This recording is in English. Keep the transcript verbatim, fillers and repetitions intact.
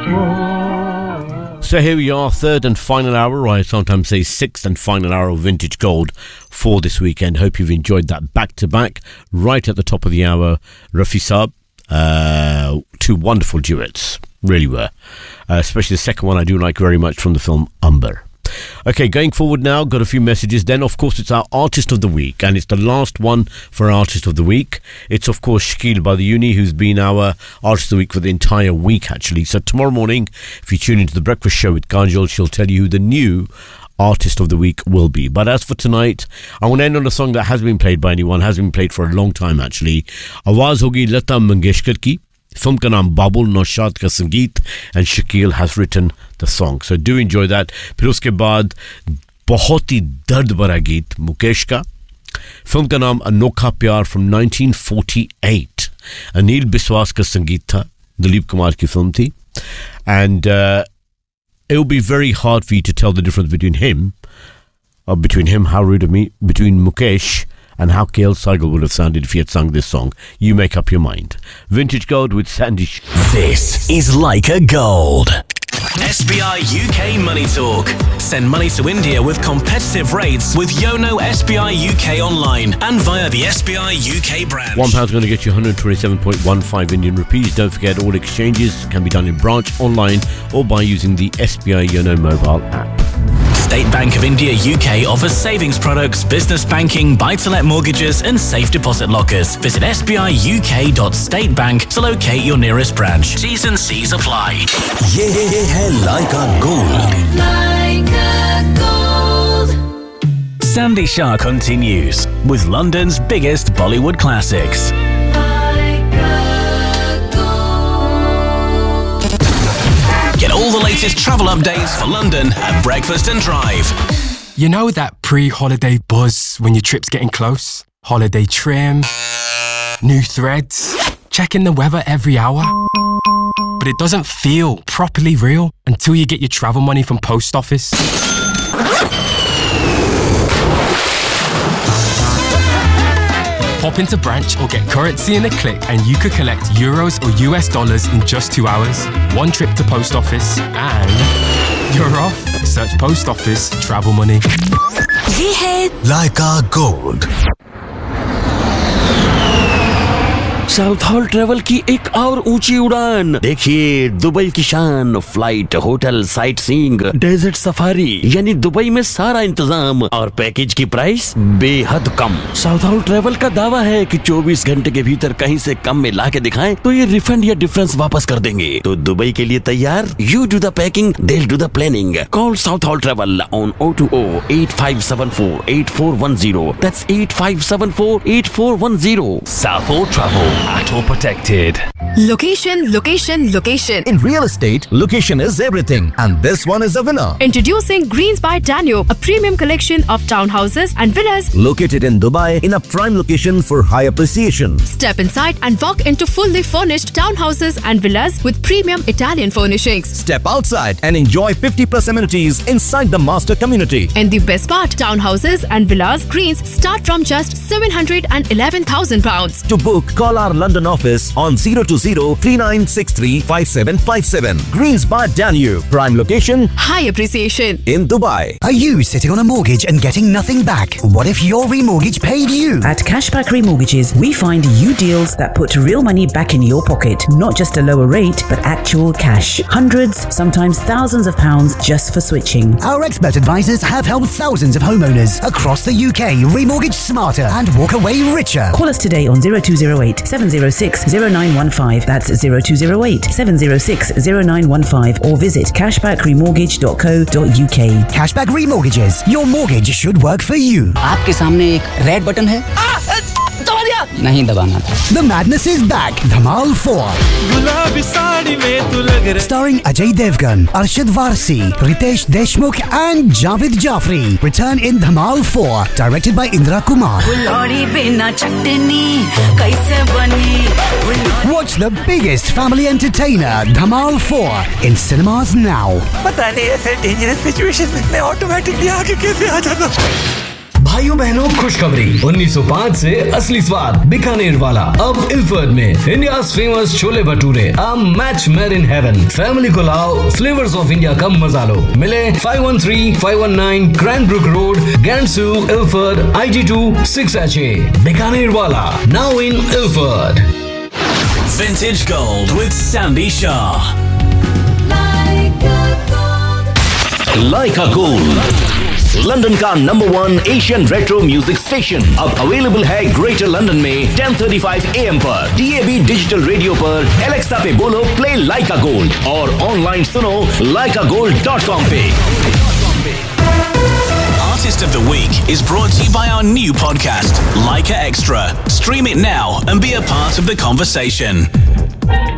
So here we are, third and final hour, or I sometimes say sixth and final hour of Vintage Gold for this weekend. Hope you've enjoyed that back-to-back. Right at the top of the hour, Rafi Saab, uh, two wonderful duets, really were. Uh, especially the second one I do like very much, from the film Umber. Okay, going forward now, got a few messages. Then, of course, it's our Artist of the Week, and it's the last one for Artist of the Week. It's, of course, Shakil Badayuni, who's been our Artist of the Week for the entire week, actually. So tomorrow morning, if you tune into The Breakfast Show with Kajol, she'll tell you who the new Artist of the Week will be. But as for tonight, I want to end on a song that has been played by anyone, has been played for a long time, actually. Awaaz hogi Lata Mangeshkar ki. Film ka naam Babul, Naushad ka sangeet, and Shakil has written the song. So do enjoy that. फिर उसके बाद बहुत ही दर्द भरा गीत मुकेश का. Film का नाम अनोखा प्यार from nineteen forty-eight. अनिल बिस्वास का संगीत था. दिलीप कुमार की फिल्म थी. And uh, it will be very hard for you to tell the difference between him, or between him, how rude of me, between Mukesh and how K L Saigal would have sounded if he had sung this song. You make up your mind. Vintage Gold with Sandy. This is Leica Gold. S B I U K Money Talk. Send money to India with competitive rates with Yono S B I U K online and via the S B I U K branch. One pound's going to get you one hundred twenty-seven point one five Indian rupees. Don't forget, all exchanges can be done in branch, online, or by using the S B I Yono mobile app. State Bank of India U K offers savings products, business banking, buy-to-let mortgages and safe deposit lockers. Visit s b i u k dot state bank to locate your nearest branch. T's and C's apply. ये है Leica Gold. Leica Gold. Sandy Shah continues with London's biggest Bollywood classics. Get all the latest travel updates for London at Breakfast and Drive. You know that pre-holiday buzz when your trip's getting close? Holiday trim, new threads, checking the weather every hour. But it doesn't feel properly real until you get your travel money from Post Office. Pop into branch or get currency in a click and you could collect euros or U S dollars in just two hours. One trip to Post Office and you're off. Search Post Office travel money. ये है Leica Gold. South hall travel की एक और ऊंची उड़ान. देखिए Dubai की शान. Flight, hotel, sight seeing, desert safari, यानी दुबई में सारा इंतजाम और पैकेज की प्राइस बेहद कम. साउथ हॉल ट्रेवल का दावा है कि चौबीस घंटे के भीतर कहीं से कम में ला के दिखाएं तो ये रिफंड या डिफरेंस वापस कर देंगे. तो दुबई के लिए तैयार? You do the packing, they'll do the planning. Call South Hall Travel on zero two zero eight five seven four eight four one zero. That's eight five seven four eight four one zero. South Hall Travel. At or protected. Location, location, location. In real estate, location is everything, and this one is a winner. Introducing Greens by Danube, a premium collection of townhouses and villas located in Dubai in a prime location for high appreciation. Step inside and walk into fully furnished townhouses and villas with premium Italian furnishings. Step outside and enjoy fifty plus amenities inside the master community. And the best part, townhouses and villas Greens start from just seven hundred eleven thousand pounds. To book, call our London office on zero two zero three nine six three five seven five seven. Greens by Danube. Prime location. High appreciation. In Dubai. Are you sitting on a mortgage and getting nothing back? What if your remortgage paid you? At Cashback Remortgages, we find you deals that put real money back in your pocket. Not just a lower rate, but actual cash. Hundreds, sometimes thousands of pounds just for switching. Our expert advisors have helped thousands of homeowners across the U K remortgage smarter and walk away richer. Call us today on zero two zero eight seven zero six zero nine one five. That's zero two zero eight seven zero six zero nine one five or visit cashback remortgage dot co dot u k. Cashback Remortgages. Your mortgage should work for you. आपके सामने एक red button है. दबा दिया. नहीं दबाना था. The madness is back. Dhamal four. गुलाबी साड़ी में तू लग रहा. Starring Ajay Devgan, Arshad Varsi, Ritesh Deshmukh and Javed Jafri. Return in Dhamal four. Directed by Indra Kumar. Watch the biggest family entertainer, Dhamal four, in cinemas now. पता नहीं ऐसे dangerous situation में मैं automatically आगे कैसे आ जाता. भाइयों बहनों खुशखबरी उन्नीस सौ पाँच से असली स्वाद बीकानेर वाला अब इल्फर्ड में India's famous chole bhature a match made in heaven. Family को लाओ, फ्लेवर्स ऑफ इंडिया का मजा लो। मिले five one three five one nine क्रैनब्रुक road, Gansu, Ilford, I ji to six H A. Bikaner वाला now in Ilford. Vintage Gold with Sandy Shah. Leica Gold, London का number one Asian retro music station, अब available है greater London में ten thirty five A M पर, D A B digital radio पर, Alexa पे बोलो play लाइका gold और online सुनो लाइका गोल्ड डॉट कॉम पे। Artist of the Week is brought to you by our new podcast, Leica Extra. Stream it now and be a part of the conversation.